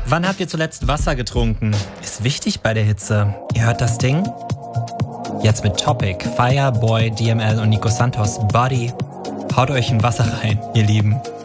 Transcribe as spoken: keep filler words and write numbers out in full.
Wann habt ihr zuletzt Wasser getrunken? Ist wichtig bei der Hitze. Ihr hört das Ding? Jetzt mit Topic, Fireboy, D M L und Nico Santos, Body. Haut euch ein Wasser rein, ihr Lieben.